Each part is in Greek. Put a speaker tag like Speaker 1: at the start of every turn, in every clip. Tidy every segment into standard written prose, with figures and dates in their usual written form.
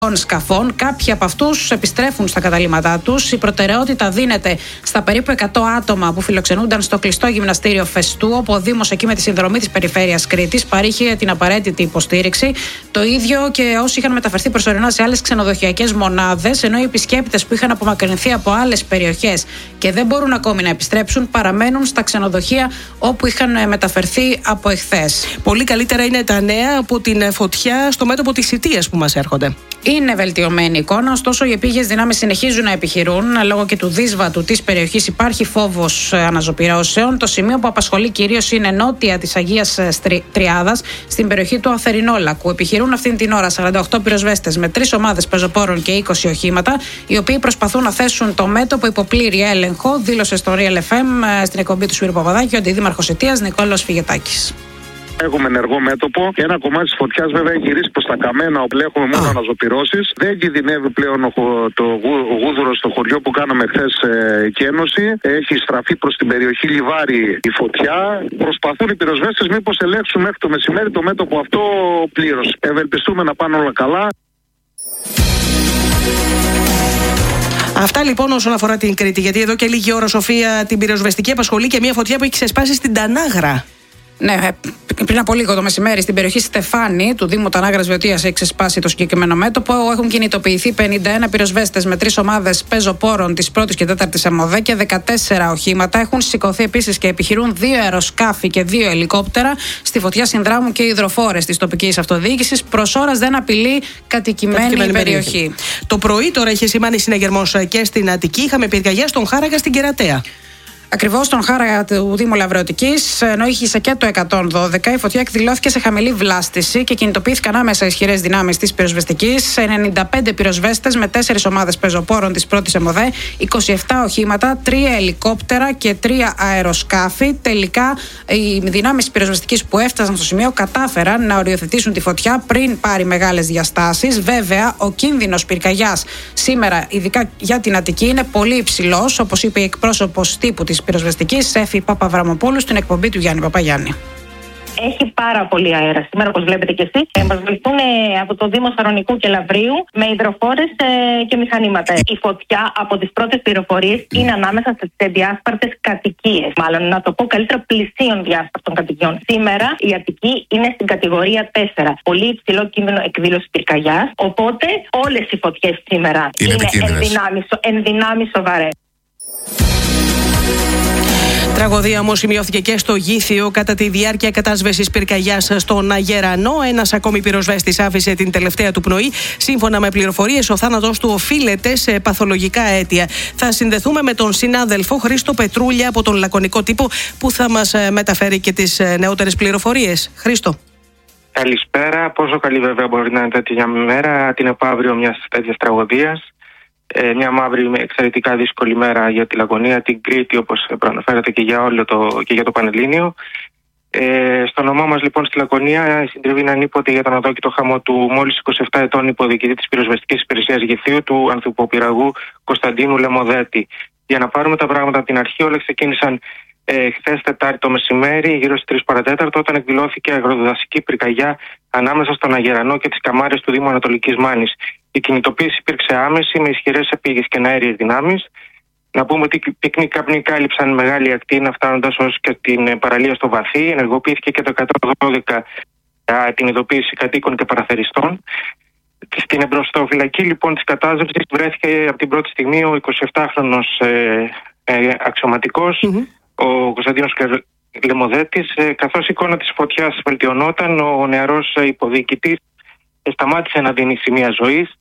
Speaker 1: σκαφών. Κάποιοι από αυτούς επιστρέφουν στα καταλύματά τους. Η προτεραιότητα δίνεται στα περίπου 100 άτομα που φιλοξενούνταν στο κλειστό γυμναστήριο Φεστού, όπου ο Δήμος, εκεί με τη συνδρομή της Περιφέρειας Κρήτης, παρήχε την απαραίτητη υποστήριξη. Το ίδιο και όσοι είχαν μεταφερθεί προσωρινά σε άλλες ξενοδοχειακές μονάδες, ενώ οι επισκέπτες που είχαν απομακρυνθεί από άλλες περιοχές και δεν μπορούν ακόμη να επιστρέψουν, παραμένουν στα ξενοδοχεία όπου είχαν μεταφερθεί από εχθές.
Speaker 2: Πολύ καλύτερα είναι τα νέα από την φωτιά στο μέτωπο της Σιτίας που μας έρχονται.
Speaker 1: Είναι βελτιωμένη εικόνα, ωστόσο οι επίγειες δυνάμεις συνεχίζουν να επιχειρούν. Λόγω και του δύσβατου της περιοχής υπάρχει φόβος αναζωπυρώσεων. Το σημείο που απασχολεί κυρίως είναι νότια της Αγίας Τριάδας, στην περιοχή του Αθερινόλακου. Επιχειρούν αυτήν την ώρα 48 πυροσβέστες με 3 ομάδες πεζοπόρων και 20 οχήματα, οι οποίοι προσπαθούν να θέσουν το μέτωπο υπό πλήρη έλεγχο, δήλωσε στο Real FM στην εκπομπή του Σπύρου Παπαδάκη ο αντιδήμαρχος Σιτίας Νικόλαος Φυγετάκης.
Speaker 3: Έχουμε ενεργό μέτωπο. Ένα κομμάτι της φωτιάς βέβαια έχει γυρίσει προς τα καμένα, όπου έχουμε μόνο αναζωπυρώσεις. Δεν κινδυνεύει πλέον το γούδουρο στο χωριό που κάναμε χθες εκένωση. Έχει στραφεί προς την περιοχή Λιβάρι η φωτιά. Προσπαθούν οι πυροσβέστες μήπως ελέγξουν μέχρι το μεσημέρι το μέτωπο αυτό πλήρως. Ευελπιστούμε να πάνε όλα καλά.
Speaker 2: Αυτά λοιπόν όσον αφορά την Κρήτη. Γιατί εδώ και λίγη ώρα, Σοφία, την πυροσβεστική απασχολεί και μια φωτιά που έχει ξεσπάσει στην Τανάγρα.
Speaker 1: Ναι, πριν από λίγο το μεσημέρι στην περιοχή Στεφάνη του Δήμου Τανάγρας Βεωτίας έχει ξεσπάσει το συγκεκριμένο μέτωπο. Έχουν κινητοποιηθεί 51 πυροσβέστες με 3 ομάδες πεζοπόρων της 1ης και 4ης ΕΜΟΔΕ και 14 οχήματα. Έχουν σηκωθεί επίσης και επιχειρούν 2 αεροσκάφη και 2 ελικόπτερα. Στη φωτιά συνδράμουν και οι υδροφόρες της τοπικής αυτοδιοίκησης. Προς ώρας δεν απειλεί κατοικημένη περιοχή.
Speaker 2: Το πρωί τώρα είχε σημάνει συναγερμός και στην Αττική. Είχαμε πυρκαγιά στον Χάραγα στην Κερατέα.
Speaker 1: Ακριβώς στον Χάραγα του Δήμου Λαβρεωτικής, ενώ είχε και το 112, η φωτιά εκδηλώθηκε σε χαμηλή βλάστηση και κινητοποιήθηκαν άμεσα ισχυρές δυνάμεις της πυροσβεστικής. 95 πυροσβέστες με 4 ομάδες πεζοπόρων της 1ης ΕΜΟΔΕ, 27 οχήματα, 3 ελικόπτερα και 3 αεροσκάφη. Τελικά, οι δυνάμεις της πυροσβεστικής που έφτασαν στο σημείο κατάφεραν να οριοθετήσουν τη φωτιά πριν πάρει μεγάλες διαστάσεις. Βέβαια, ο κίνδυνος πυρκαγιάς σήμερα, ειδικά για την Αττική, είναι πολύ υψηλός, όπως είπε η εκπρόσωπος τύπου της πυροσβεστικής, Εφη Παπαβραμοπούλου, στην εκπομπή του Γιάννη Παπαγιάννη.
Speaker 4: Έχει πάρα πολύ αέρα σήμερα, όπως βλέπετε και εσείς. Μας βοηθούν από το Δήμο Σαρονικού και Λαβρίου με υδροφόρες και μηχανήματα. Η φωτιά, από τις πρώτες πληροφορίες, είναι ανάμεσα σε διάσπαρτες κατοικίες. Μάλλον, να το πω καλύτερα, πλησίων διάσπαρτων κατοικιών. Σήμερα η Αττική είναι στην κατηγορία 4. Πολύ υψηλό κίνδυνο εκδήλωση πυρκαγιάς. Οπότε όλες οι φωτιές σήμερα είναι εν δυνάμει σοβαρές.
Speaker 2: Τραγωδία όμως σημειώθηκε και στο Γήθιο κατά τη διάρκεια κατάσβεσης πυρκαγιάς στον Αγερανό. Ένας ακόμη πυροσβέστης άφησε την τελευταία του πνοή. Σύμφωνα με πληροφορίες, ο θάνατος του οφείλεται σε παθολογικά αίτια. Θα συνδεθούμε με τον συνάδελφο Χρήστο Πετρούλια από τον Λακωνικό Τύπο, που θα μας μεταφέρει και τις νεότερες πληροφορίες. Χρήστο.
Speaker 5: Καλησπέρα. Πόσο καλή βέβαια μπορεί να είναι τέτοια μέρα, την επαύριο μιας τέτοιας τραγωδίας. Μια μαύρη, εξαιρετικά δύσκολη μέρα για τη Λακωνία, την Κρήτη, όπως προαναφέρατε, και για το Πανελλήνιο. Στο νομό μας λοιπόν στη Λακωνία, η συντριβή είναι ανίποτε για τον αδόκητο χαμό του μόλις 27 ετών υποδιοικητή της πυροσβεστικής υπηρεσίας Γηθίου, του ανθυποπυραγού Κωνσταντίνου Λεμοδέτη. Για να πάρουμε τα πράγματα από την αρχή, όλα ξεκίνησαν χθες Τετάρτη το μεσημέρι, γύρω στις 3 παρατέταρτο, όταν εκδηλώθηκε αγροδασική πυρκαγιά ανάμεσα στον Αγερανό και τις καμάρες του Δήμου Ανατολικής Μάνης. Η κινητοποίηση υπήρξε άμεση με ισχυρές επίγειες και αέριες δυνάμεις. Να πούμε ότι οι πυκνοί καπνοί κάλυψαν μεγάλη ακτίνα, φτάνοντας ως και την παραλία στο Βαθύ. Ενεργοποιήθηκε και το 112 την ειδοποίηση κατοίκων και παραθεριστών. Στην εμπροστοφυλακή λοιπόν της κατάσβεσης βρέθηκε από την πρώτη στιγμή ο 27χρονος αξιωματικός, ο Κωνσταντίνος Λεμοδέτης. Καθώς η εικόνα της φωτιάς βελτιωνόταν, ο νεαρός υποδιοικητής σταμάτησε να δίνει σημεία ζωής.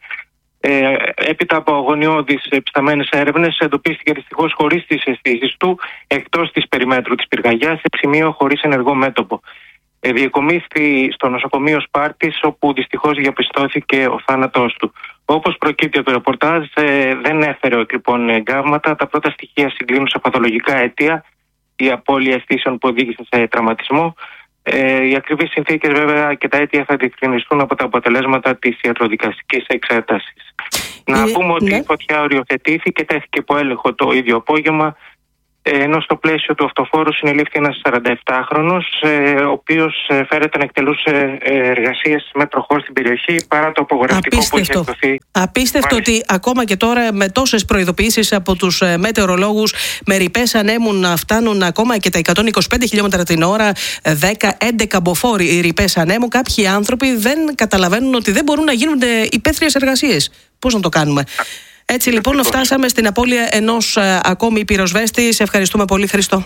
Speaker 5: Έπειτα από αγωνιώδεις επισταμένες έρευνες, εντοπίστηκε δυστυχώς χωρίς τις αισθήσεις του, εκτός της περιμέτρου της πυρκαγιάς, σε σημείο χωρίς ενεργό μέτωπο. Διεκομίσθη στο νοσοκομείο Σπάρτης, όπου δυστυχώς διαπιστώθηκε ο θάνατός του. Όπως προκύπτει από το ρεπορτάζ, δεν έφερε ο εκλειπών εγκάβματα. Τα πρώτα στοιχεία συγκλίνουν σε παθολογικά αίτια, η απώλεια αισθήσεων που οδήγησε σε τραυματισμό. Οι ακριβείς συνθήκες βέβαια και τα αίτια θα διευκρινιστούν από τα αποτελέσματα της ιατροδικαστικής εξέτασης. Να πούμε ότι η φωτιά οριοθετήθηκε, τέθηκε υπό έλεγχο το ίδιο απόγευμα Ενώ στο πλαίσιο του αυτοφόρου συνελήφθη ένας 47χρονος, ο οποίος φέρεται να εκτελούσε εργασίες με τροχό στην περιοχή παρά το απογορευτικό που είχε εκδοθεί.
Speaker 2: Απίστευτο ότι ακόμα και τώρα, με τόσες προειδοποιήσεις από τους μετεωρολόγους, με ρηπές ανέμου να φτάνουν ακόμα και τα 125 χιλιόμετρα την ώρα, 10-11 μποφόρ ρηπές ανέμου, κάποιοι άνθρωποι δεν καταλαβαίνουν ότι δεν μπορούν να γίνονται υπαίθριες εργασίες. Πώς να το κάνουμε? Έτσι λοιπόν φτάσαμε στην απώλεια ενός ακόμη πυροσβέστη. Σε ευχαριστούμε πολύ, Χριστό.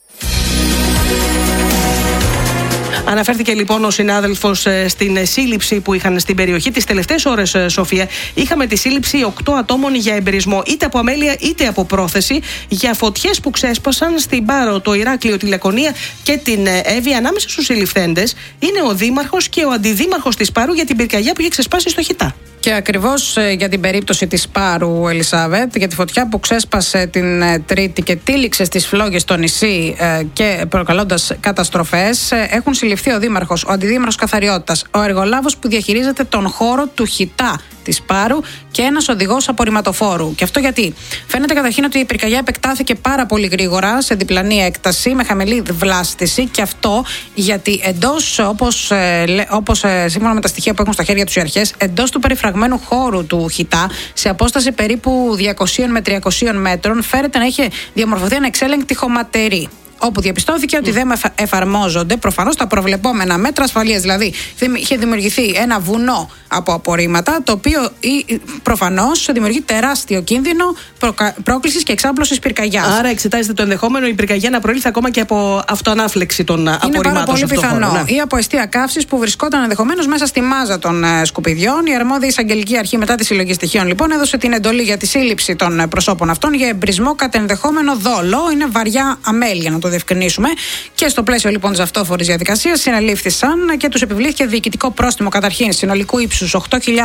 Speaker 2: Αναφέρθηκε λοιπόν ο συνάδελφος στην σύλληψη που είχαν στην περιοχή. Τις τελευταίες ώρες, Σοφία, είχαμε τη σύλληψη 8 ατόμων για εμπειρισμό, είτε από αμέλεια είτε από πρόθεση, για φωτιές που ξέσπασαν στην Πάρο, το Ηράκλειο, τη Λακωνία και την Εύβοια. Ανάμεσα στους συλληφθέντες είναι ο δήμαρχος και ο αντιδήμαρχος της Πάρου για την πυρκαγιά που είχε ξεσπάσει στο Χιτά.
Speaker 1: Και ακριβώς για την περίπτωση της Πάρου, Ελισάβετ, για τη φωτιά που ξέσπασε την Τρίτη και τύλιξε στις φλόγες στο νησί και προκαλώντας καταστροφές, έχουν συλληφθεί ο δήμαρχος, ο αντιδήμαρχος καθαριότητας, ο εργολάβος που διαχειρίζεται τον χώρο του Χιτά της Πάρου και ένας οδηγός απορριμματοφόρου. Και αυτό γιατί? Φαίνεται καταρχήν ότι η πυρκαγιά επεκτάθηκε πάρα πολύ γρήγορα σε διπλανή έκταση με χαμηλή βλάστηση, και αυτό γιατί εντός, όπως σύμφωνα με τα στοιχεία που έχουν στα χέρια τους οι αρχές, εντός του περιφραγμένου χώρου του Χιτά, σε απόσταση περίπου 200 με 300 μέτρων, φέρεται να είχε διαμορφωθεί ανεξέλεγκτη χωματερή, όπου διαπιστώθηκε ότι δεν εφαρμόζονται προφανώς τα προβλεπόμενα μέτρα ασφαλείας. Δηλαδή, είχε δημιουργηθεί ένα βουνό από απορρίμματα, το οποίο προφανώς δημιουργεί τεράστιο κίνδυνο πρόκλησης και εξάπλωσης πυρκαγιάς.
Speaker 2: Άρα, εξετάζεται το ενδεχόμενο η πυρκαγιά να προήλθε ακόμα και από αυτοανάφλεξη των απορριμμάτων.
Speaker 1: Είναι πάρα πολύ πιθανό.
Speaker 2: Χώρο, ναι.
Speaker 1: Ή από αιστεία καύσης που βρισκόταν ενδεχομένως μέσα στη μάζα των σκουπιδιών. Η αρμόδια εισαγγελική αρχή, μετά τη συλλογή στοιχείων, λοιπόν, έδωσε την εντολή για τη σύλληψη των προσώπων αυτών για εμπρισμό κατά ενδεχόμενο δόλο. Είναι βαριά αμέλεια, να το διευκρινίσουμε. Και στο πλαίσιο λοιπόν της αυτόφορης διαδικασίας συνελήφθησαν και τους επιβλήθηκε διοικητικό πρόστιμο καταρχήν συνολικού ύψους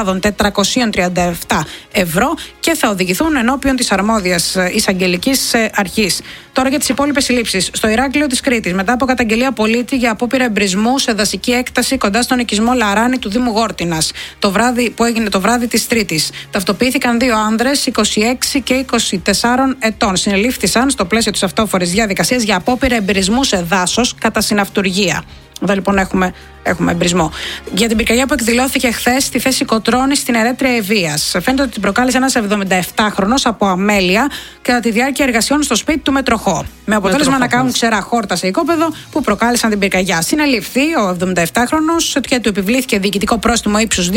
Speaker 1: 8.437 ευρώ και θα οδηγηθούν ενώπιον της αρμόδιας εισαγγελικής αρχής. Τώρα για τις υπόλοιπες συλλήψεις. Στο Ηράκλειο της Κρήτης, μετά από καταγγελία πολίτη για απόπειρα εμπρισμού σε δασική έκταση κοντά στον οικισμό Λαράνη του Δήμου Γόρτινας, που έγινε το βράδυ της Τρίτης, ταυτοποιήθηκαν δύο άνδρες 26 και 24 ετών. Συνελήφθησαν στο πλαίσιο της αυτόφορης διαδικασίας για απόπειρα εμπρισμού σε δάσος κατά συναυτουργία. Εδώ λοιπόν έχουμε εμπρισμό. Για την πυρκαγιά που εκδηλώθηκε χθες στη θέση Κοτρώνης στην Ερέτρια Ευβοίας, φαίνεται ότι την προκάλεσε ένας 77χρονος από αμέλεια κατά τη διάρκεια εργασιών στο σπίτι του Μετροχώ. Με αποτέλεσμα να κάνουν ξερά χόρτα σε οικόπεδο που προκάλεσαν την πυρκαγιά. Συνελήφθη ο 77χρονος και του επιβλήθηκε διοικητικό πρόστιμο ύψους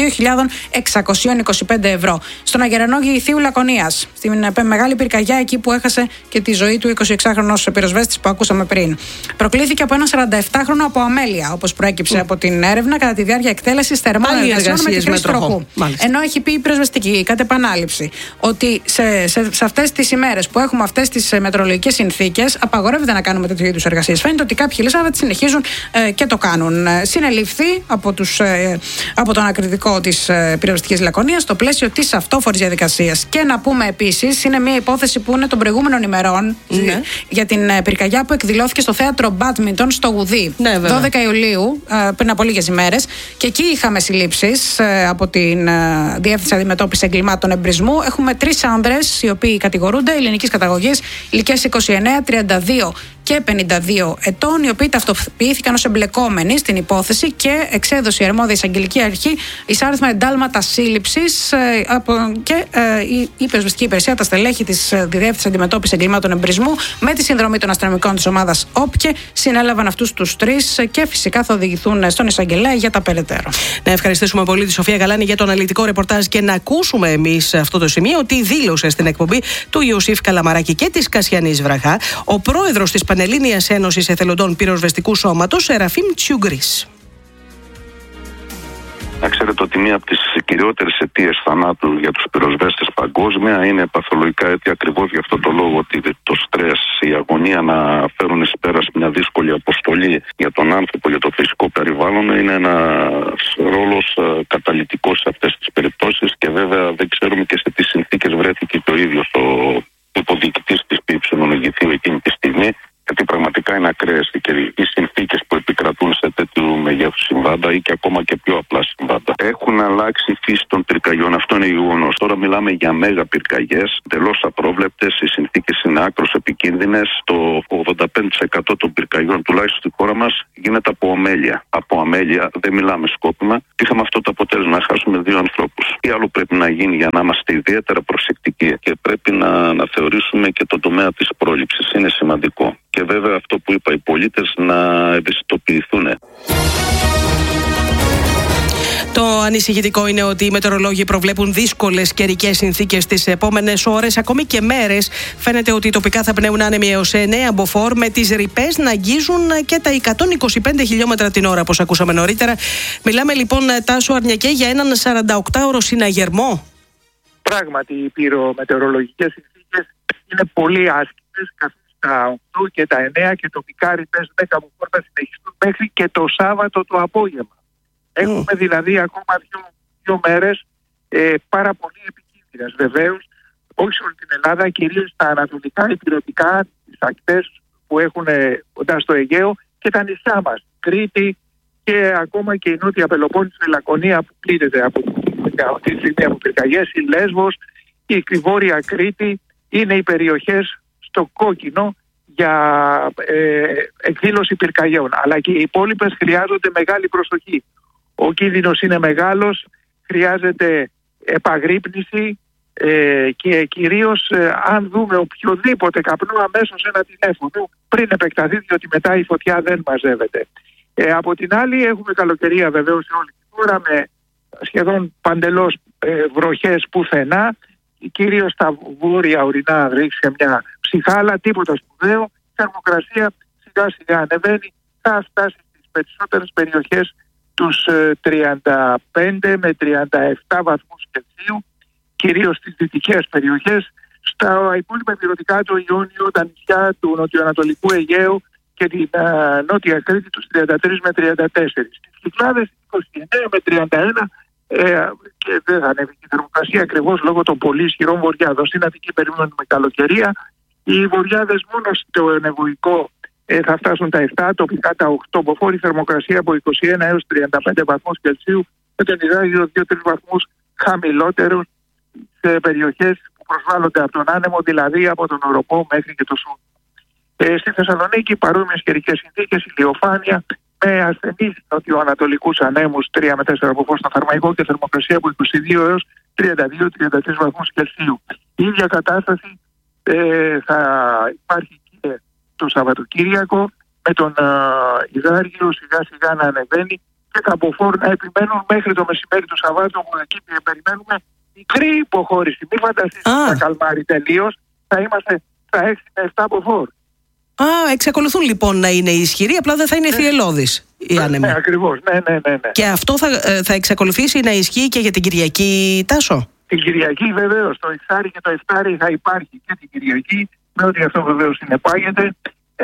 Speaker 1: 2.625 ευρώ. Στον Αγερανό Γηηθείου Λακωνίας, στην μεγάλη πυρκαγιά εκεί που έχασε και τη ζωή του 26χρονος πυροσβέστης που ακούσαμε πριν. Προκλήθηκε από ένα 47χρονο από αμέλεια, όπως προέκυψε από την έρευνα, κατά τη διάρκεια εκτέλεσης θερμών εργασιών με τη χρήση τροχού. Ενώ έχει πει η πυροσβεστική κατ' επανάληψη ότι σε αυτές τις ημέρες που έχουμε αυτές τις μετεωρολογικές συνθήκες, απαγορεύεται να κάνουμε τέτοιου είδους εργασίες. Φαίνεται ότι κάποιοι Ελισάβετ συνεχίζουν και το κάνουν. Συνελήφθη από τον ακριτικό της πυροσβεστικής Λακωνίας στο πλαίσιο της αυτόφορης διαδικασίας. Και να πούμε επίσης, είναι μια υπόθεση που είναι των προηγούμενων ημερών για την πυρκαγιά που εκδηλώθηκε στο θέατρο Μπάντμιντον στο Γουδί. 12 Ιουλίου, πριν από λίγες ημέρες, και εκεί είχαμε συλλήψεις από την Διεύθυνση Αντιμετώπισης Εγκλημάτων Εμπρισμού. Έχουμε 3 άνδρες οι οποίοι κατηγορούνται, ελληνικής καταγωγής, ηλικίας 29, 32 και 52 ετών, οι οποίοι ταυτοποιήθηκαν ως εμπλεκόμενοι στην υπόθεση και εξέδωσε η αρμόδια εισαγγελική αρχή εισάριθμα εντάλματα σύλληψης και η πυροσβεστική υπηρεσία, τα στελέχη της Διεύθυνσης Αντιμετώπισης Εγκλημάτων Εμπρισμού, με τη συνδρομή των αστυνομικών της ομάδας ΟΠΚΕ, συνέλαβαν αυτούς τους 3 και φυσικά θα οδηγηθούν στον εισαγγελέα για τα περαιτέρω.
Speaker 2: Να ευχαριστήσουμε πολύ τη Σοφία Γαλάνη για το αναλυτικό ρεπορτάζ και να ακούσουμε εμείς αυτό το σημείο ότι δήλωσε στην εκπομπή του Ιωσήφ Καλαμαράκη και της Κασιανής Βραχά ο πρόεδρος της Πανελλήνιας Ένωσης Εθελοντών Πυροσβεστικού Σώματος, Σεραφείμ Τσιουγκρίς.
Speaker 6: Να ξέρετε ότι μία από τις κυριότερες αιτίες θανάτου για τους πυροσβέστες παγκόσμια είναι παθολογικά αίτια, ακριβώς για αυτό το λόγο, ότι το στρες, η αγωνία να φέρουν εις πέρας μια δύσκολη αποστολή για τον άνθρωπο, για το φυσικό περιβάλλον, είναι ένας ρόλος καταλυτικός σε αυτές τις περιπτώσεις, και βέβαια δεν ξέρουμε και σε τι συνθήκες βρέθηκε και ο ίδιος ο υποδιοικητής της ΠΥ εκείνη τη στιγμή, γιατί πραγματικά είναι ακραίες οι συνθήκες που επικρατούν σε τέτοιου μεγέθους συμβάντα ή και ακόμα και πιο απλά συμβάντα. Έχουν αλλάξει η φύση των πυρκαγιών. Αυτό είναι γεγονός. Τώρα μιλάμε για μέγα πυρκαγιές, εντελώς απρόβλεπτες. Οι συνθήκες είναι άκρως επικίνδυνες. Το 85% των πυρκαγιών, τουλάχιστον στη χώρα μας, γίνεται από αμέλεια. Από αμέλεια, δεν μιλάμε σκόπιμα. Είχαμε αυτό το αποτέλεσμα, να χάσουμε 2 ανθρώπους. Τι άλλο πρέπει να γίνει για να είμαστε ιδιαίτερα προσεκτικοί, και πρέπει να θεωρήσουμε και τον τομέα της πρόληψης. Είναι σημαντικό. Και βέβαια αυτό που είπα, οι πολίτες να ευαισθητοποιηθούν.
Speaker 2: Το ανησυχητικό είναι ότι οι μετεωρολόγοι προβλέπουν δύσκολες καιρικές συνθήκες τις επόμενες ώρες, ακόμη και μέρες. Φαίνεται ότι τοπικά θα πνέουν άνεμοι έως 9 μποφόρ, με τις ρηπές να αγγίζουν και τα 125 χιλιόμετρα την ώρα, όπως ακούσαμε νωρίτερα. Μιλάμε λοιπόν, Τάσο Αρνιακέ, για έναν 48ωρο συναγερμό.
Speaker 7: Πράγματι, οι πυρομετεωρολογικές συνθήκες είναι πολύ άσχημες, καθώς τα 8 και τα 9 και τοπικά ρηπές 10 μποφόρ θα συνεχιστούν μέχρι και το Σάββατο το απόγευμα. Έχουμε δηλαδή ακόμα 2 μέρες πάρα πολύ επικίνδυνες. Βεβαίως, όχι σε όλη την Ελλάδα, κυρίως στα ανατολικά ηπειρωτικά, τις ακτές που έχουν κοντά στο Αιγαίο και τα νησιά μας. Κρήτη και ακόμα και η Νότια Πελοπόννησο, η Λακωνία που πλήττεται από αυτή τη στιγμή από πυρκαγιές, η Λέσβος, η Βόρεια Κρήτη είναι οι περιοχές στο κόκκινο για εκδήλωση πυρκαγιών. Αλλά και οι υπόλοιπες χρειάζονται μεγάλη προσοχή. Ο κίνδυνος είναι μεγάλος, χρειάζεται επαγρύπνηση και κυρίως αν δούμε οποιοδήποτε καπνό, αμέσως ένα τηλέφωνο πριν επεκταθεί, διότι μετά η φωτιά δεν μαζεύεται. Από την άλλη έχουμε καλοκαιρία βεβαίως σε όλη τη χώρα, με σχεδόν παντελώς βροχές πουθενά, κυρίως στα βόρεια ορεινά ρίξει μια ψυχάλα, τίποτα σπουδαίο. Η θερμοκρασία σιγά σιγά ανεβαίνει, θα φτάσει στις περισσότερες περιοχές τους 35 με 37 βαθμούς Κελσίου, κυρίως στις δυτικές περιοχές. Στα υπόλοιπα ηπειρωτικά, το Ιόνιο, τα νησιά του νοτιοανατολικού Αιγαίου και την Νότια Κρήτη, τους 33 με 34. Στις Κυκλάδες 29 με 31 και δεν θα ανέβει η θερμοκρασία ακριβώς λόγω των πολύ ισχυρών βορειάδων. Στην Αττική περιμένουμε καλοκαιρία. Οι βορειάδες μόνο στο νεβοϊκό θα φτάσουν τα 7, τοπικά τα 8 μποφόρ, η θερμοκρασία από 21 έως 35 βαθμούς Κελσίου, με τον υδράγιο 2-3 βαθμούς χαμηλότερο σε περιοχές που προσβάλλονται από τον άνεμο, δηλαδή από τον Οροπό μέχρι και το Σούνιο. Στη Θεσσαλονίκη παρόμοιες καιρικές συνθήκες, ηλιοφάνεια, με ασθενείς νοτιοανατολικούς ανέμους 3 με 4 μποφόρ στο Θαρμαϊκό και θερμοκρασία από 22 έως 32-33 βαθμούς Κελσίου. Η ίδια κατάσταση θα υπάρχει και το Σαββατοκύριακο, με τον υδράργυρο σιγά σιγά να ανεβαίνει και τα μποφόρ να επιμένουν μέχρι το μεσημέρι του Σαββάτου, που εκεί περιμένουμε μικρή υποχώρηση. Μην φανταστείτε να καλμάρει τελείως, θα είμαστε στα 6 με 7 μποφόρ.
Speaker 2: Εξακολουθούν λοιπόν να είναι ισχυροί, απλά δεν θα είναι θυελλώδεις οι άνεμοι.
Speaker 7: Ναι, ακριβώς. Ναι.
Speaker 2: Και αυτό θα εξακολουθήσει να ισχύει και για την Κυριακή, Τάσο?
Speaker 7: Την Κυριακή βεβαίως, το εξάρι και το εφτάρι θα υπάρχει και την Κυριακή, με ό,τι αυτό βεβαίως συνεπάγεται.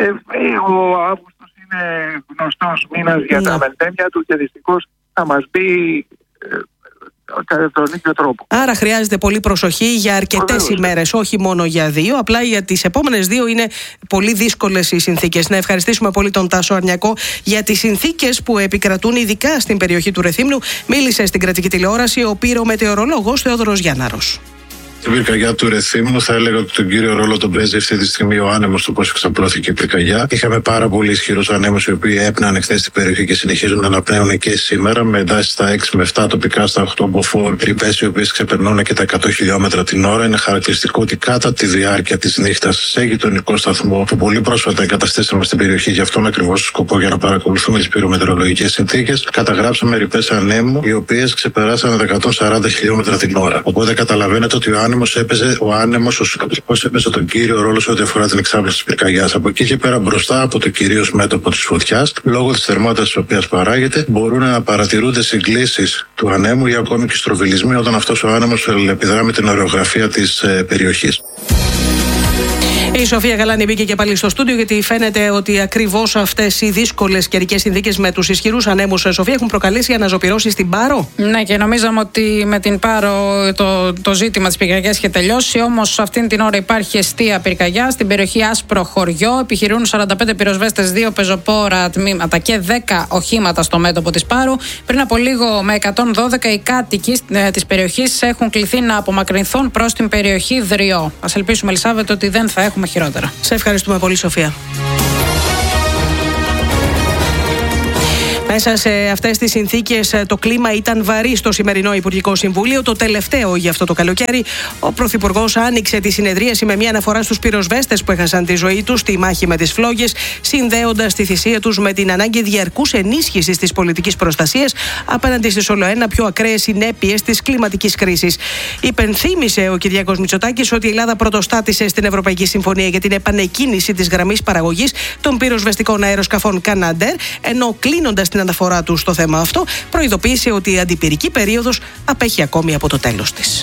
Speaker 7: Ο Αύγουστος είναι γνωστός μήνας για τα μελτέμια του και δυστυχώς θα μας μπει κατά τον ίδιο τρόπο.
Speaker 2: Άρα χρειάζεται πολύ προσοχή για αρκετές ημέρες, όχι μόνο για 2. Απλά για τις επόμενες 2 είναι πολύ δύσκολες οι συνθήκες. Να ευχαριστήσουμε πολύ τον Τάσο Αρνιακό για τις συνθήκες που επικρατούν ειδικά στην περιοχή του Ρεθύμνου. Μίλησε στην κρατική τηλεόραση ο πυρομετεωρολόγος Θεόδωρος Γιάνναρος.
Speaker 8: Στην πυρκαγιά του Ρεθύμνου θα έλεγα ότι τον κύριο ρόλο τον παίζει αυτή τη στιγμή ο άνεμος, το πώς εξαπλώθηκε η πυρκαγιά. Είχαμε πάρα πολύ ισχυρούς ανέμους οι οποίοι έπνεαν χθες στην περιοχή και συνεχίζουν να αναπνέουν και σήμερα, με εντάσεις στα 6 με 7, τοπικά στα 8 μποφόρ, ρηπές οι οποίες ξεπερνούν και τα 100 χιλιόμετρα την ώρα. Είναι χαρακτηριστικό ότι κατά τη διάρκεια της νύχτας, σε γειτονικό σταθμό που πολύ πρόσφατα εγκαταστήσαμε στην περιοχή, γι' αυτόν ακριβώς σκοπό για να παρακολουθούμε τις πυρομετεωρολογικές συνθήκες, καταγράψαμε ρηπές ανέμου οι οποίες ξεπεράσαν τα 140 χιλιόμετρα την ώρα. Οπότε καταλαβαίνετε ότι ο άνεμος έπαιζε τον κύριο ρόλο σε ό,τι αφορά την εξάπλωση της πυρκαγιάς. Από εκεί και πέρα, μπροστά από το κυρίως μέτωπο της φωτιάς, λόγω της θερμότητας της οποίας παράγεται, μπορούν να παρατηρούνται συγκλήσεις του ανέμου ή ακόμη και στροβιλισμοί όταν αυτός ο άνεμος επιδρά με την ορογραφία της περιοχής.
Speaker 2: Η Σοφία Γαλάνη μπήκε και πάλι στο στούντιο, γιατί φαίνεται ότι ακριβώς αυτές οι δύσκολες καιρικές συνθήκες με τους ισχυρούς ανέμους, Σοφία, έχουν προκαλέσει αναζωπυρώσεις στην Πάρο.
Speaker 1: Ναι, και νομίζαμε ότι με την Πάρο το ζήτημα της πυρκαγιάς είχε τελειώσει. Όμως αυτήν την ώρα υπάρχει εστία πυρκαγιά στην περιοχή Άσπρο Χωριό. Επιχειρούν 45 πυροσβέστες, 2 πεζοπόρα τμήματα και 10 οχήματα στο μέτωπο της Πάρου. Πριν από λίγο, με 112 οι κάτοικοι της περιοχής έχουν κληθεί να απομακρυνθούν προς την περιοχή Δριό. Ας ελπίσουμε, Ελισάβετ, ότι δεν θα έχουμε χειρότερα.
Speaker 2: Σε ευχαριστούμε πολύ, Σοφία. Μέσα σε αυτές τις συνθήκες το κλίμα ήταν βαρύ στο σημερινό Υπουργικό Συμβούλιο. Το τελευταίο για αυτό το καλοκαίρι. Ο Πρωθυπουργός άνοιξε τη συνεδρίαση με μια αναφορά στους πυροσβέστες που έχασαν τη ζωή τους στη μάχη με τις φλόγες, συνδέοντας τη θυσία τους με την ανάγκη διαρκούς ενίσχυσης της πολιτικής προστασίας απέναντι στις ολοένα πιο ακραίες συνέπειες της κλιματικής κρίσης. Υπενθύμησε ο Κυριάκος Μητσοτάκης ότι η Ελλάδα πρωτοστάτησε στην Ευρωπαϊκή Συμφωνία για την επανεκκίνηση της γραμμής παραγωγής των πυροσβεστικών αεροσκαφών Canadair, ενώ κλείνοντας την αναφορά του στο θέμα αυτό, προειδοποίησε ότι η αντιπυρική περίοδος απέχει ακόμη από το τέλος της.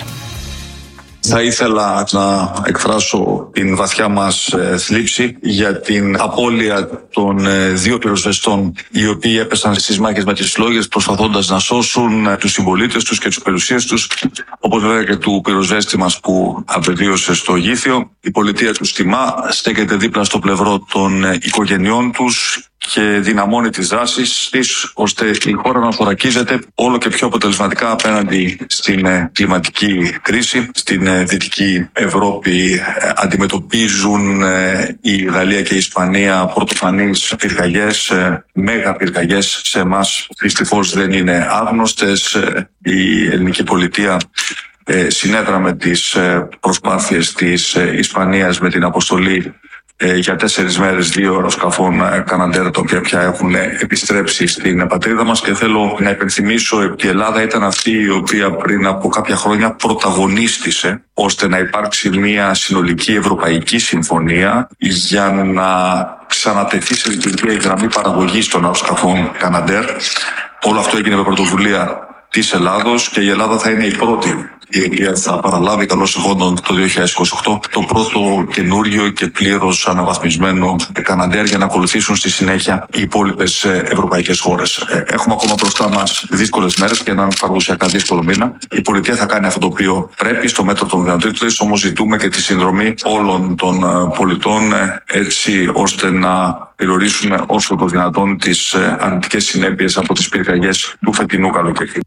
Speaker 9: Θα ήθελα να εκφράσω την βαθιά μας θλίψη για την απώλεια των 2 πυροσβεστών, οι οποίοι έπεσαν στις μάχες με τις φλόγες προσπαθώντας να σώσουν τους συμπολίτες τους και τις περιουσίες τους, όπως βέβαια και του πυροσβέστη μας που απεβίωσε στο Γήθιο. Η πολιτεία τους τιμά, στέκεται δίπλα στο πλευρό των οικογενειών τους και δυναμώνει τις δράσεις της, ώστε η χώρα να θωρακίζεται όλο και πιο αποτελεσματικά απέναντι στην κλιματική κρίση. Στην Δυτική Ευρώπη αντιμετωπίζουν η Γαλλία και η Ισπανία πρωτοφανείς πυρκαγιές, μέγα πυρκαγιές. Σε εμάς δυστυχώς δεν είναι άγνωστες. Η ελληνική πολιτεία συνέδραμε τις προσπάθειες της Ισπανίας με την αποστολή για 4 μέρες 2 αεροσκαφών Canadair, τα οποία πια έχουν επιστρέψει στην πατρίδα μας, και θέλω να υπενθυμίσω ότι η Ελλάδα ήταν αυτή η οποία πριν από κάποια χρόνια πρωταγωνίστησε ώστε να υπάρξει μια συνολική ευρωπαϊκή συμφωνία για να ξανατεθεί σε λειτουργία η γραμμή παραγωγής των αεροσκαφών Canadair. Όλο αυτό έγινε με πρωτοβουλία της Ελλάδος και η Ελλάδα θα είναι η πρώτη η οποία θα παραλάβει καλώς εχόντων το 2028 το πρώτο καινούριο και πλήρως αναβαθμισμένο Canadair, για να ακολουθήσουν στη συνέχεια οι υπόλοιπες ευρωπαϊκές χώρες. Έχουμε ακόμα μπροστά μας δύσκολες μέρες και έναν παραδοσιακά δύσκολο μήνα. Η πολιτεία θα κάνει αυτό το οποίο πρέπει στο μέτρο των δυνατοτήτων της, όμως ζητούμε και τη συνδρομή όλων των πολιτών, έτσι ώστε να περιορίσουμε όσο το δυνατόν τις αρνητικές συνέπειες από τις πυρκαγιές του φετινού καλοκαιριού.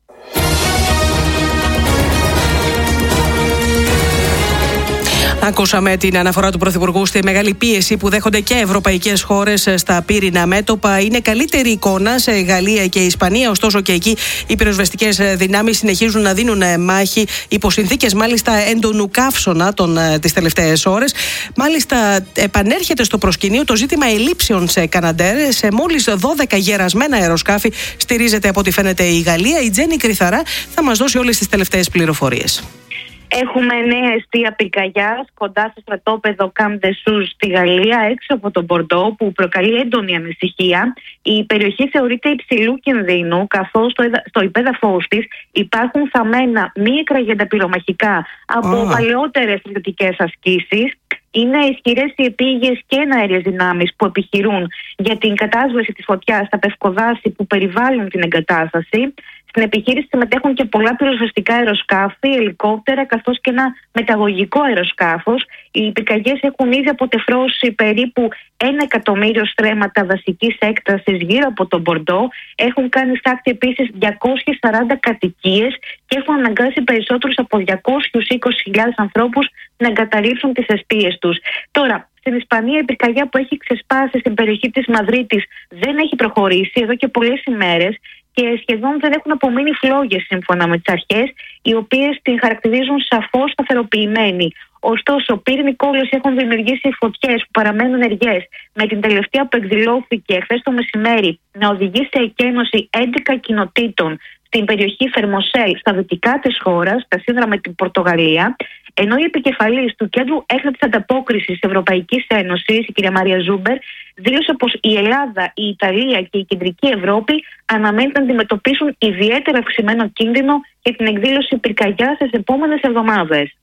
Speaker 2: Ακούσαμε την αναφορά του Πρωθυπουργού στη μεγάλη πίεση που δέχονται και ευρωπαϊκές χώρες στα πύρινα μέτωπα. Είναι καλύτερη εικόνα σε Γαλλία και Ισπανία, ωστόσο και εκεί οι πυροσβεστικές δυνάμεις συνεχίζουν να δίνουν μάχη υπό συνθήκες μάλιστα έντονου καύσωνα τις τελευταίες ώρες. Μάλιστα, επανέρχεται στο προσκήνιο το ζήτημα ελλείψεων σε Canadair. Σε μόλις 12 γερασμένα αεροσκάφη στηρίζεται από ό,τι φαίνεται η Γαλλία. Η Τζέννη Κρυθαρά θα μας δώσει όλες τις τελευταίες πληροφορίες.
Speaker 4: Έχουμε νέα εστία πυρκαγιάς κοντά στο στρατόπεδο Camp de Sous στη Γαλλία, έξω από τον Μπορντό, που προκαλεί έντονη ανησυχία. Η περιοχή θεωρείται υψηλού κινδύνου, καθώς στο υπέδαφος της υπάρχουν θαμμένα μη εκραγέντα πυρομαχικά από παλαιότερες στρατιωτικές ασκήσεις. Είναι ισχυρές οι επίγειες και εναέριες δυνάμεις που επιχειρούν για την κατάσβεση της φωτιάς στα πευκοδάση που περιβάλλουν την εγκατάσταση. Στην επιχείρηση συμμετέχουν και πολλά πυροσβεστικά αεροσκάφη, ελικόπτερα, καθώς και ένα μεταγωγικό αεροσκάφος. Οι πυρκαγιές έχουν ήδη αποτεφρώσει περίπου 1 εκατομμύριο στρέμματα δασικής έκτασης γύρω από τον Μπορντό. Έχουν κάνει στάχτη επίσης 240 κατοικίες και έχουν αναγκάσει περισσότερους από 220.000 ανθρώπους να εγκαταλείψουν τις εστίες τους. Τώρα, στην Ισπανία η πυρκαγιά που έχει ξεσπάσει στην περιοχή της Μαδρίτης δεν έχει προχωρήσει εδώ και πολλές ημέρες και σχεδόν δεν έχουν απομείνει φλόγες σύμφωνα με τις αρχές, οι οποίες την χαρακτηρίζουν σαφώς σταθεροποιημένη. Ωστόσο, πύρινοι κόλλες έχουν δημιουργήσει φωτιές που παραμένουν ενεργές, με την τελευταία που εκδηλώθηκε χθες το μεσημέρι να οδηγεί σε εκένωση 11 κοινοτήτων στην περιοχή Φερμοσέλ, στα δυτικά της χώρας, στα σύνορα με την Πορτογαλία, ενώ η επικεφαλής του Κέντρου Έκτακτης Ανταπόκρισης της Ευρωπαϊκής Ένωσης, η κυρία Μαρία Ζούμπερ, δήλωσε πως η Ελλάδα, η Ιταλία και η Κεντρική Ευρώπη αναμένουν να αντιμετωπίσουν ιδιαίτερα αυξημένο κίνδυνο για την εκδήλωση πυρκαγιάς στις επόμενες εβδομάδες.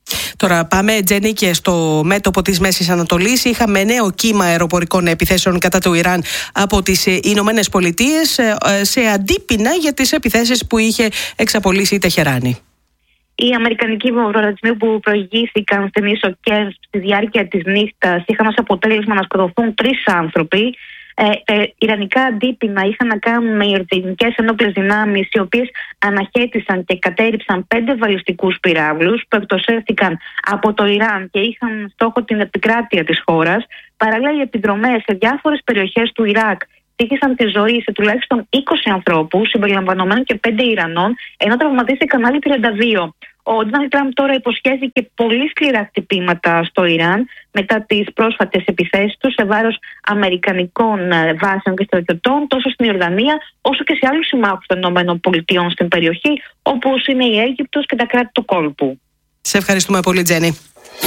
Speaker 2: Τώρα πάμε, Τζέννη, και στο μέτωπο της Μέσης Ανατολής. Είχαμε νέο κύμα αεροπορικών επιθέσεων κατά του Ιράν από τις Ηνωμένες Πολιτείες σε αντίπεινα για τις επιθέσεις που είχε εξαπολύσει η Τεχεράνη.
Speaker 4: Οι αμερικανικοί βομβαρδισμοί που προηγήθηκαν στην ίσο Κιέβ στη διάρκεια της νύχτας είχαν ως αποτέλεσμα να σκοτωθούν 3 άνθρωποι. Τα ιρανικά αντίπεινα είχαν να κάνουν με ιορδανικές ενόπλες δυνάμεις, οι οποίες αναχέτησαν και κατέριψαν 5 βαλιστικούς πυράβλους που εκτοξεύτηκαν από το Ιράν και είχαν στόχο την επικράτεια της χώρας. Παράλληλα, οι επιδρομές σε διάφορες περιοχές του Ιράκ τύχησαν τη ζωή σε τουλάχιστον 20 ανθρώπους, συμπεριλαμβανομένων και 5 Ιρανών, ενώ τραυματίστηκαν άλλοι 32. Ο Ντόναλντ Τραμπ τώρα υποσχέθηκε πολύ σκληρά χτυπήματα στο Ιράν μετά τις πρόσφατες επιθέσεις του σε βάρος αμερικανικών βάσεων και στρατιωτών, τόσο στην Ιορδανία όσο και σε άλλους συμμάχους των ΗΠΑ στην περιοχή, όπως είναι η Αίγυπτος και τα κράτη του κόλπου.
Speaker 2: Σε ευχαριστούμε πολύ, Τζέννη.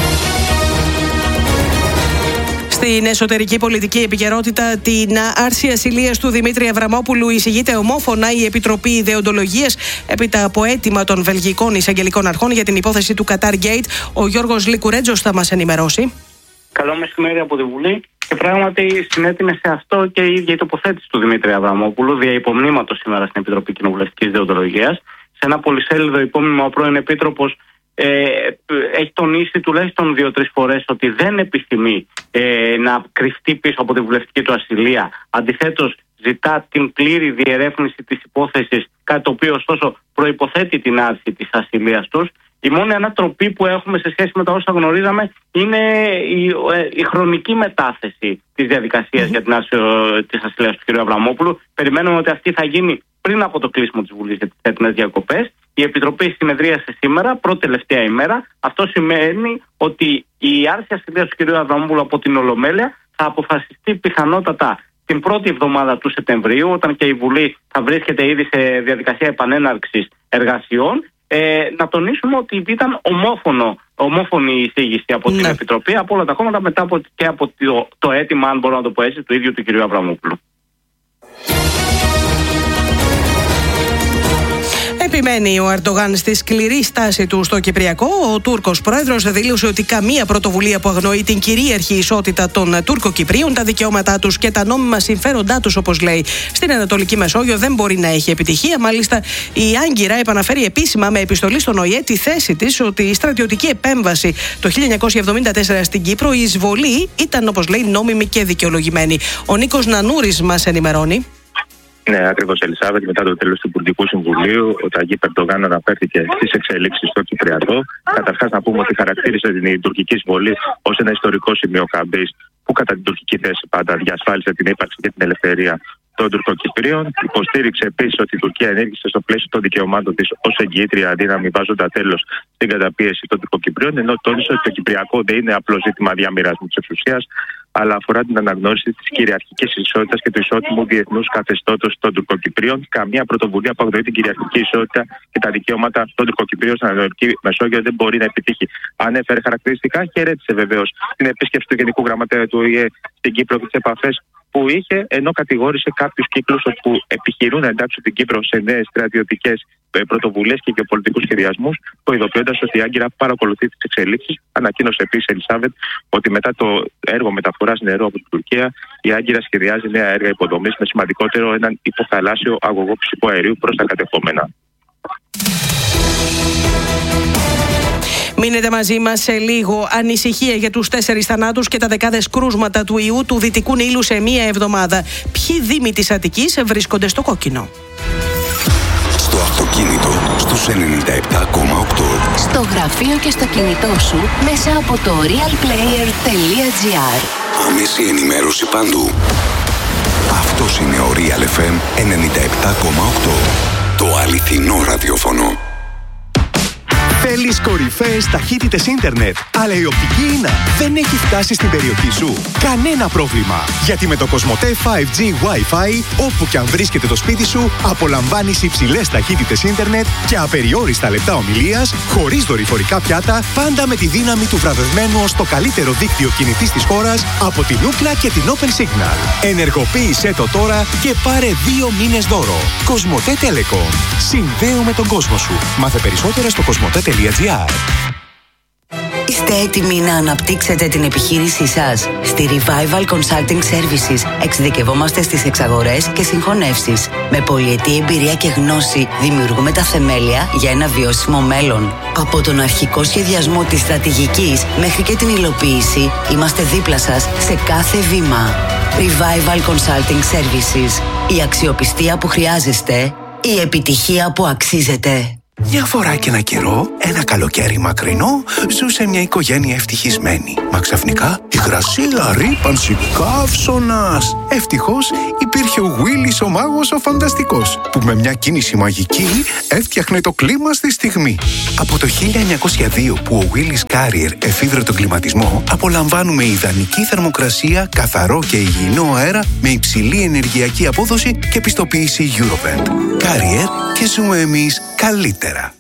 Speaker 2: Στην εσωτερική πολιτική επικαιρότητα, την άρση ασυλίας του Δημήτρη Αβραμόπουλου εισηγείται ομόφωνα η Επιτροπή Ιδεοντολογίας έπειτα από αίτημα των βελγικών εισαγγελικών αρχών για την υπόθεση του Qatar Gate. Ο Γιώργος Λικουρέτζος θα μας ενημερώσει.
Speaker 10: Καλό μεσημέρι από τη Βουλή. Και πράγματι συνέτεινε σε αυτό και η ίδια η τοποθέτηση του Δημήτρη Αβραμόπουλου δια υπομνήματος σήμερα στην Επιτροπή Κοινοβουλευτικής Ιδεοντολογίας. Σε ένα πολυσέλιδο υπόμνημα, ο πρώην Επίτροπος έχει τονίσει τουλάχιστον 2-3 φορές ότι δεν επιθυμεί να κρυφτεί πίσω από τη βουλευτική του ασυλία. Αντιθέτως, ζητά την πλήρη διερεύνηση της υπόθεσης, κάτι το οποίο ωστόσο προϋποθέτει την άρση της ασυλίας τους. Η μόνη ανατροπή που έχουμε σε σχέση με τα όσα γνωρίζαμε είναι η χρονική μετάθεση της διαδικασίας για την άρση της ασυλίας του κ. Αβραμόπουλου. Περιμένουμε ότι αυτή θα γίνει πριν από το κλείσιμο της Βουλής για τις έτοιμες διακοπές. Η Επιτροπή συνεδρίασε σήμερα, πρώτη-τελευταία ημέρα. Αυτό σημαίνει ότι η άρση ασυλίας του κ. Αβραμόπουλου από την Ολομέλεια θα αποφασιστεί πιθανότατα την πρώτη εβδομάδα του Σεπτεμβρίου, όταν και η Βουλή θα βρίσκεται ήδη σε διαδικασία επανέναρξης εργασιών. Να τονίσουμε ότι ήταν ομόφωνη η εισήγηση από την Επιτροπή, από όλα τα κόμματα, μετά και από το αίτημα, αν μπορώ να το πω έτσι, του ίδιου του κ. Αβραμόπουλου.
Speaker 2: Επιμένει ο Ερντογάν στη σκληρή στάση του στο Κυπριακό. Ο Τούρκος πρόεδρος δήλωσε ότι καμία πρωτοβουλία που αγνοεί την κυρίαρχη ισότητα των Τούρκο-Κυπρίων, τα δικαιώματά τους και τα νόμιμα συμφέροντά τους, όπως λέει, στην Ανατολική Μεσόγειο δεν μπορεί να έχει επιτυχία. Μάλιστα, η Άγκυρα επαναφέρει επίσημα με επιστολή στον ΟΗΕ τη θέση της ότι η στρατιωτική επέμβαση το 1974 στην Κύπρο, η εισβολή, ήταν, όπως λέει, νόμιμη και δικαιολογημένη. Ο Νίκος Νανούρης μας ενημερώνει.
Speaker 11: Ναι, ακριβώς, Ελισάβετ. Μετά το τέλος του Υπουργικού Συμβουλίου, ο Ταγίπ Ερντογάν αναφέρθηκε στις εξελίξεις στο Κυπριακό. Καταρχάς, να πούμε ότι χαρακτήρισε την τουρκική εισβολή ως ένα ιστορικό σημείο καμπής που, κατά την τουρκική θέση, πάντα διασφάλισε την ύπαρξη και την ελευθερία των Τουρκοκυπρίων. Υποστήριξε επίσης ότι η Τουρκία ενέργησε στο πλαίσιο των δικαιωμάτων της ως εγγυήτρια δύναμη, βάζοντα τέλος στην καταπίεση των Τουρκοκυπρίων, ενώ τόνισε ότι το Κυπριακό δεν είναι απλό ζήτημα διαμοιρασμού της εξουσίας, αλλά αφορά την αναγνώριση της κυριαρχικής ισότητας και του ισότιμου διεθνούς καθεστώτος των Τουρκοκυπρίων. Καμία πρωτοβουλία που αγνοεί την κυριαρχική ισότητα και τα δικαιώματα των Τουρκοκυπρίων στην Ανατολική Μεσόγειο δεν μπορεί να επιτύχει. Ανέφερε χαρακτηριστικά, χαιρέτησε βεβαίως την επίσκεψη του Γενικού Γραμματέα του ΟΗΕ στην Κύπρο και τις επαφές που είχε, ενώ κατηγόρησε κάποιους κύκλους που επιχειρούν να εντάξουν την Κύπρο σε νέες στρατιωτικές πρωτοβουλίες και γεωπολιτικούς σχεδιασμούς, προειδοποιώντας ότι η Άγκυρα παρακολουθεί τις εξελίξεις. Ανακοίνωσε επίσης, Ελισάβετ, ότι μετά το έργο μεταφοράς νερού από την Τουρκία, η Άγκυρα σχεδιάζει νέα έργα υποδομής, με σημαντικότερο έναν υποθαλάσσιο αγωγό φυσικού αερίου προς τα κατεχόμενα.
Speaker 2: Μείνετε μαζί μας σε λίγο. Ανησυχία για τους 4 θανάτους και τα δεκάδες κρούσματα του ιού του Δυτικού Νείλου σε μία εβδομάδα. Ποιοι δήμοι της Αττικής βρίσκονται στο κόκκινο?
Speaker 12: Στο αυτοκίνητο, στους 97,8.
Speaker 13: Στο γραφείο και στο κινητό σου, μέσα από το realplayer.gr.
Speaker 12: Άμεση ενημέρωση παντού. Αυτός είναι ο Real FM 97,8. Το αληθινό ραδιόφωνο.
Speaker 14: Θέλεις κορυφαίες ταχύτητες ίντερνετ, αλλά η οπτική ίνα δεν έχει φτάσει στην περιοχή σου? Κανένα πρόβλημα, γιατί με το Κοσμοτέ 5G Wi-Fi, όπου και αν βρίσκεται το σπίτι σου, απολαμβάνεις υψηλές ταχύτητες ίντερνετ και απεριόριστα λεπτά ομιλίας, χωρίς δορυφορικά πιάτα, πάντα με τη δύναμη του βραβευμένου ως το καλύτερο δίκτυο κινητής της χώρας από την Ookla και την Open Signal. Ενεργοποίησέ το τώρα και πάρε 2 μήνες δώρο. Κοσμοτέ Telecom. Συνδέω με τον κόσμο σου. Μάθε περισσότερα στο κοσμοτέ.gr.
Speaker 15: Η Είστε έτοιμοι να αναπτύξετε την επιχείρησή σας? Στη Revival Consulting Services εξειδικευόμαστε στις εξαγορές και συγχωνεύσεις. Με πολυετή εμπειρία και γνώση δημιουργούμε τα θεμέλια για ένα βιώσιμο μέλλον. Από τον αρχικό σχεδιασμό της στρατηγικής μέχρι και την υλοποίηση, είμαστε δίπλα σας σε κάθε βήμα. Revival Consulting Services. Η αξιοπιστία που χρειάζεστε, η επιτυχία που αξίζετε.
Speaker 16: Μια φορά και ένα καιρό, ένα καλοκαίρι μακρινό, ζούσε μια οικογένεια ευτυχισμένη. Μα ξαφνικά, υγρασία, ρύπανση, καύσωνας. Ευτυχώς υπήρχε ο Willis ο μάγος ο φανταστικός, που με μια κίνηση μαγική έφτιαχνε το κλίμα στη στιγμή. Από το 1902 που ο Willis Carrier εφήβρε τον κλιματισμό, απολαμβάνουμε ιδανική θερμοκρασία, καθαρό και υγιεινό αέρα με υψηλή ενεργειακή απόδοση και πιστοποίηση Eurovent. Carrier, και ζούμε εμείς καλύτερα.